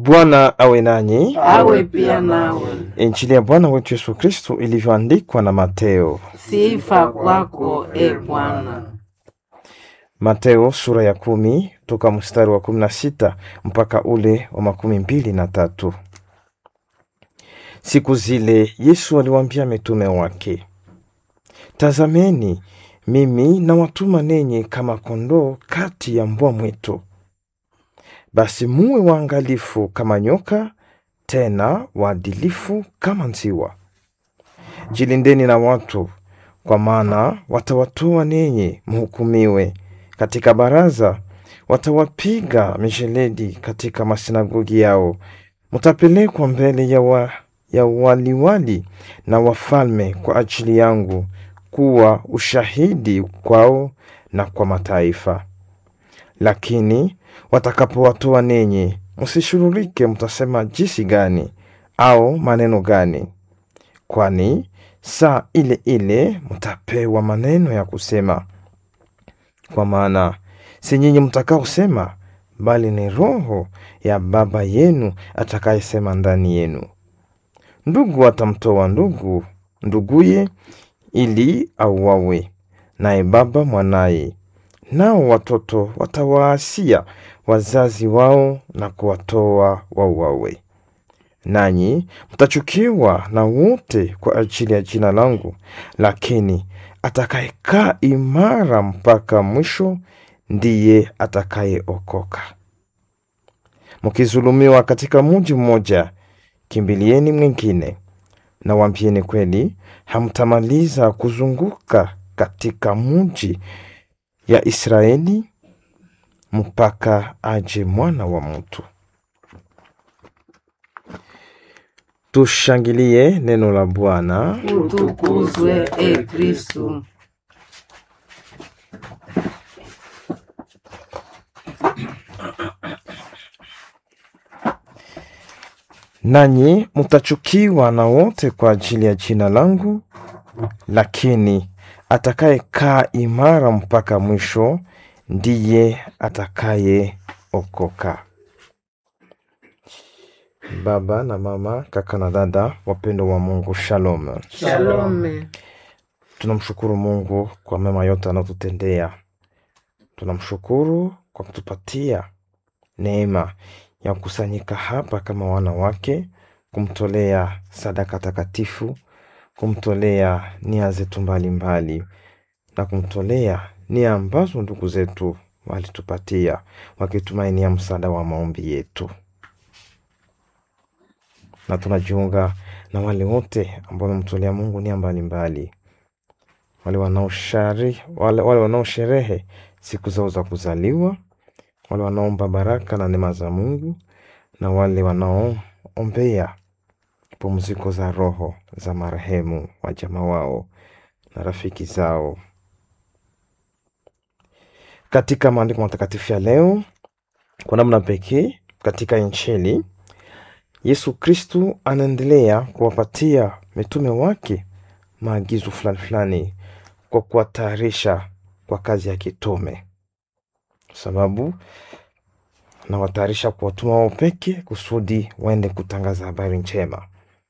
Bwana awe nanyi. Awe pia nawe. Injili ya Bwana wetu Yesu Kristo ilivyoandikwa na Mateo. Sifa kwako e Bwana. Mateo sura ya 10 toka mstari wa 16 mpaka ule wa 23. Siku zile Yesu aliwaambia mitume wake, tazameni, mimi nawatuma ninyi kama kondoo kati ya mbwa mwitu. Basi muwe waangalifu kama nyoka, tena waadilifu kama njiwa. Jilindeni na watu, kwa maana watawatoa ninyi mhukumiwe. Katika baraza watawapiga mijeledi, katika masinagogi yao mtapelekwa mbele ya waliwali na wafalme kwa ajili yangu, kuwa ushahidi kwao na kwa mataifa. Lakini watakapowatoa ninyi, msishurulike mtasema jinsi gani au maneno gani, kwani saa ile ile mtapewa maneno ya kusema. Kwa maana si nyinyi mtakaosema, bali ni Roho ya Baba yenu atakayesema ndani yenu. Ndugu atamtoa nduguye ili auawe, naye baba mwanaye. Nao watoto watawaasia wazazi wao na kuwatoa wauawe. Nanyi mtachukiwa na wote kwa ajili ya jina langu, lakini atakayekaa imara mpaka mwisho ndiye atakayeokoka. Mkizulumiwa katika mji mmoja, kimbilieni mwingine. Na waambieni kweli, hamtamaliza kuzunguka katika mji ya Israeli mpaka aje Mwana wa Mtu. Tushangilie neno la Bwana. Utukuzwe e Kristo. Nanyi mtachukiwa na wote kwa ajili ya jina langu, lakini atakayekaa imara mpaka mwisho ndiye atakayeokoka. Baba na mama, kaka na dada, wapendo wa Mungu, shalom. Shalom. Tunamshukuru Mungu kwa mema yote anayotutendea. Tunamshukuru kwa kutupatia neema ya kukusanyika hapa kama wana wake, kumtolea sadaka takatifu, kumtolea nia zetu mbalimbali, na kumtolea nia ambazo ndugu zetu walitupatia, wakitumainia msaada wa maombi yetu. Na tunajiunga na wale wote ambao wamemtolea Mungu nia mbalimbali, wale wanaosherehe siku zao za kuzaliwa, wale wanaomba baraka na neema za Mungu, na wale wanaoombea pumziko za roho za marehemu wa jamaa wao na rafiki zao. Katika maandiko matakatifu ya leo, kwa namna pekee katika Injili, Yesu Kristo anaendelea kuwapatia mitume wake maagizo fulani kwa kuwatayarisha kwa kazi ya kitume, sababu na watayarisha kuwatuma wao peke kusudi waende kutangaza habari njema.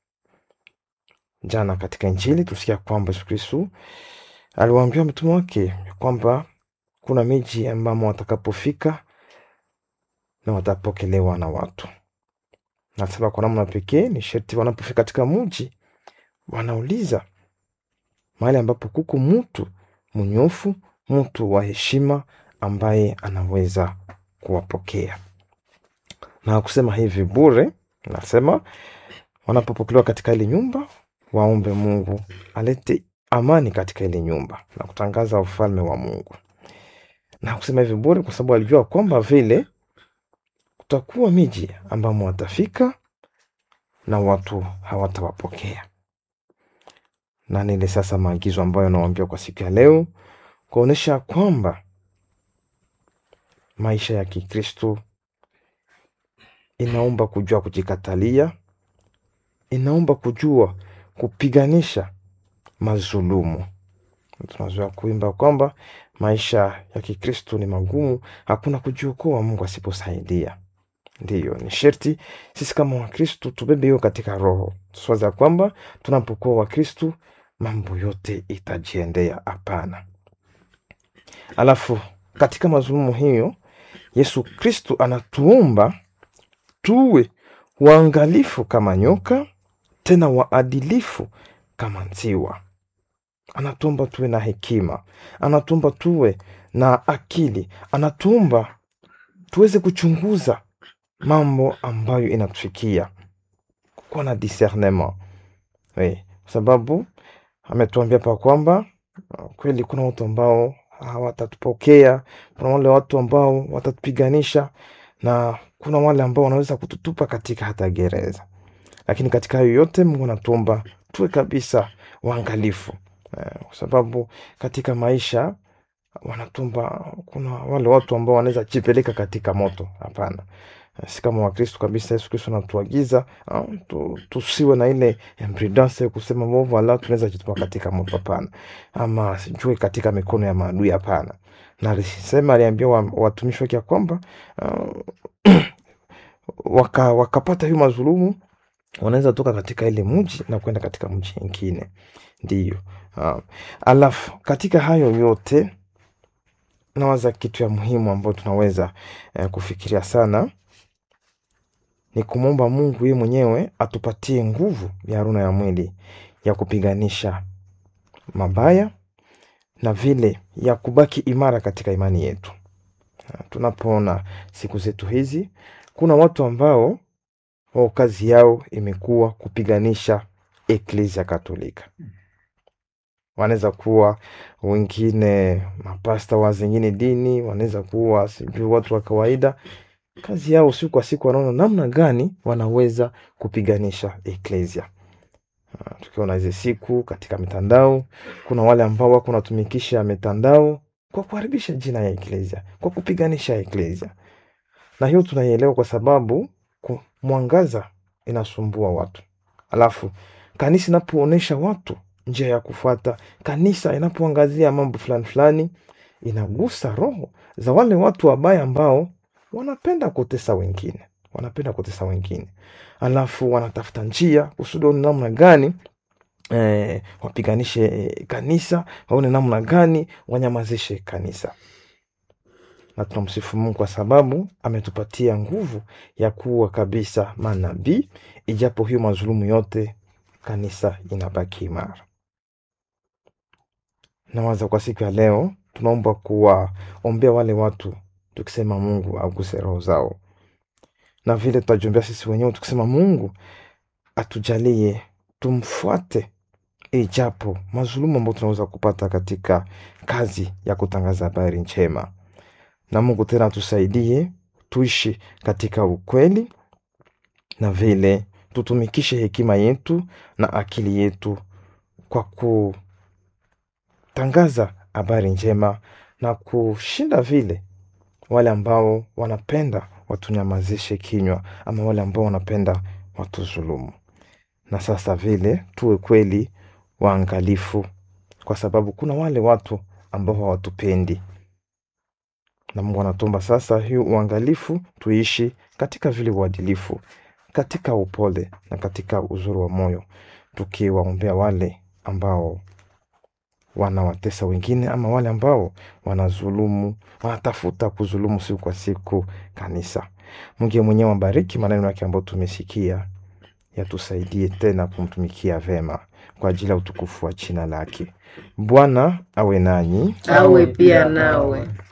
Jana katika Injili tusikia kwamba Yesu Kristo aliwaambia mitume wake kwamba kuna miji ambamo watakapofika na watapokelewa na watu. Nasema kwa namna pekee ni sharti wanapofika katika mji wanauliza mahali ambapo kuko mtu mnyofu, mtu wa heshima ambaye anaweza kuwapokea. Na kusema hivi bure, nasema wanapopokelewa katika ile nyumba, waombe Mungu alete amani katika ile nyumba na kutangaza ufalme wa Mungu. Na kusema hivi bure kwa sababu alijua kwamba vile kutakuwa miji ambamo watafika na watu hawatawapokea. Na nile sasa maagizo ambayo nawaambia kwa siku ya leo, kuonesha kwamba maisha ya Kikristo inaomba kujua kujikatalia, inaomba kujua kupiganisha mazulumu. Tunazoea kuimba kwamba maisha ya Kikristo ni magumu, hakuna kujiokoa Mungu asiposaidia. Ndiyo, ni sherti sisi kama Wakristu tubebe hiyo katika roho, tusiwaza kwamba tunapokuwa Wakristu mambo yote itajiendea. Hapana. Alafu katika mazulumu hiyo Yesu Kristu anatuomba tuwe waangalifu kama nyoka, tena waadilifu kama nziwa. Anatuomba tuwe na hekima, anatuomba tuwe na akili, anatuomba tuweze kuchunguza mambo ambayo inatufikia, kuwa na discernement. Kwa sababu ametuambia pa kwamba kweli kuna watu ambao hawatatupokea, kuna wale watu ambao watatupiganisha, na kuna wale ambao wanaweza kututupa katika hata gereza. Lakini katika hayo yote Mungu anatuomba tuwe kabisa waangalifu, kwa sababu katika maisha wanatuomba, kuna wale watu ambao wanaweza jipeleka katika moto. Hapana, si kama Wakristo kabisa. Yesu Kristo anatuagiza tusiwe na ile imprudence kusema mwovu ala tunaweza jitupa katika moto. Hapana, ama sijui katika mikono ya maadui. Hapana. Na alisema, aliambia watumishi wake kwamba wakapata hiyo mazulumu, wanaweza toka katika ile mji na kwenda katika mji mwingine. Ndiyo. Alafu katika hayo yote nawaza kitu ya muhimu ambayo tunaweza kufikiria sana ni kumwomba Mungu yeye mwenyewe atupatie nguvu ya roho ya mwili ya kupiganisha mabaya na vile ya kubaki imara katika imani yetu. Tunapoona siku zetu hizi kuna watu ambao kazi yao imekuwa kupiganisha Eklezia Katolika. Wanaweza kuwa wengine mapasta wa zingine dini, wanaweza kuwa sijui watu wa kawaida. Kazi yao siku kwa siku wanaona namna gani wanaweza kupiganisha Eklezia. Tukiona hizi siku katika mitandao, kuna wale ambao wako natumikisha mitandao kwa kuharibisha jina ya Eklezia, kwa kupiganisha Eklezia. Na hiyo tunaielewa kwa sababu mwangaza inasumbua watu. Alafu kanisa inapoonesha watu njia ya kufuata, kanisa inapoangazia mambo fulani fulani, inagusa roho za wale watu wabaya ambao wanapenda kutesa wengine. Alafu wanatafuta njia kusudi namna gani wapiganishe kanisa, waone namna gani wanyamazishe kanisa. Na tunamsifu Mungu kwa sababu ametupatia nguvu ya kuwa kabisa manabii, ijapo hiyo mazulumu yote kanisa inabaki imara. Nawaza kwa siku ya leo tunaomba kuwaombea wale watu, tukisema Mungu aguse roho zao, na vile tutajiombea sisi wenyewe tukisema Mungu atujalie tumfuate, ijapo mazulumu ambayo tunaweza kupata katika kazi ya kutangaza habari njema. Na Mungu tena tusaidie tuishi katika ukweli, na vile tutumikishe hekima yetu na akili yetu kwa kutangaza habari njema na kushinda vile wale ambao wanapenda watunyamazishe kinywa, ama wale ambao wanapenda watuzulumu. Na sasa vile tuwe kweli waangalifu, kwa sababu kuna wale watu ambao hawatupendi. Na Mungu anatuomba sasa hiyo uangalifu, tuishi katika vile uadilifu, katika upole na katika uzuri wa moyo, tukiwaombea wale ambao wanawatesa wengine, ama wale ambao wanazulumu, wanatafuta kuzulumu siku kwa siku kanisa. Mungu mwenyewe abariki maneno yake ambayo tumesikia, yatusaidie tena kumtumikia vema kwa ajili ya utukufu wa jina lake. Bwana awe nanyi, awe pia nawe.